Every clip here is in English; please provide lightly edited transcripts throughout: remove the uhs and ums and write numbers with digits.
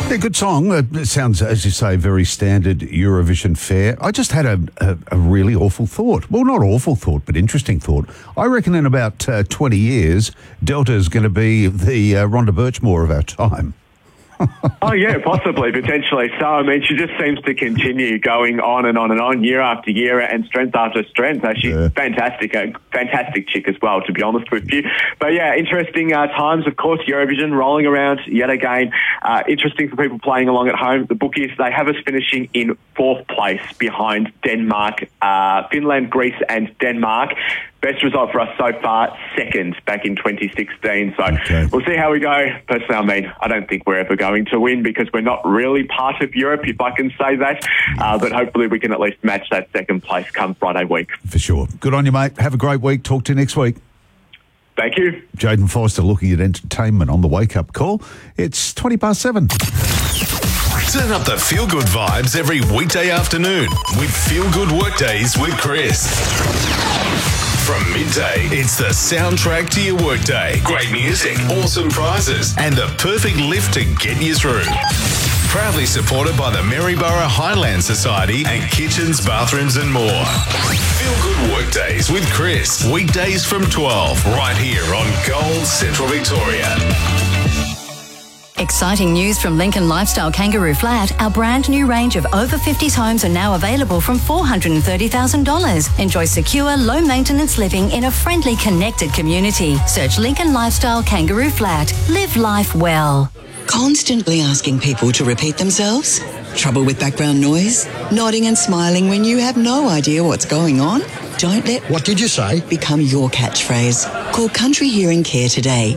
Yeah, good song. It sounds, as you say, very standard Eurovision fare. I just had a really awful thought. Well, not awful thought, but interesting thought. I reckon in about 20 years, Delta's going to be the Rhonda Birchmore of our time. Oh, yeah, possibly, potentially. So, I mean, she just seems to continue going on and on and on, year after year, and strength after strength. So she's fantastic, a fantastic chick as well, to be honest with you. But, yeah, interesting times, of course, Eurovision rolling around yet again. Interesting for people playing along at home. The bookies, they have us finishing in 4th place behind Denmark, Finland, Greece and Denmark. Best result for us so far, 2nd back in 2016. So We'll see how we go. Personally, I don't think we're ever going to win because we're not really part of Europe, if I can say that. But hopefully we can at least match that 2nd place come Friday week. For sure. Good on you, mate. Have a great week. Talk to you next week. Thank you. Jaden Foster looking at entertainment on the wake-up call. It's 7:20. Turn up the feel-good vibes every weekday afternoon with Feel Good Workdays with Chris. From midday, it's the soundtrack to your workday. Great music, awesome prizes, and the perfect lift to get you through. Proudly supported by the Maryborough Highland Society and kitchens, bathrooms and more. Feel Good Workdays with Chris. Weekdays from 12, right here on Gold Central Victoria. Exciting news from Lincoln Lifestyle Kangaroo Flat. Our brand new range of over 50s homes are now available from $430,000. Enjoy secure, low maintenance living in a friendly, connected community. Search Lincoln Lifestyle Kangaroo Flat. Live life well. Constantly asking people to repeat themselves? Trouble with background noise? Nodding and smiling when you have no idea what's going on? Don't let "What did you say?" become your catchphrase. Call Country Hearing Care today.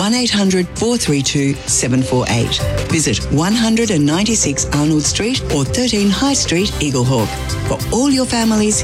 1-800-432-748. Visit 196 Arnold Street or 13 High Street, Eaglehawk. For all your family's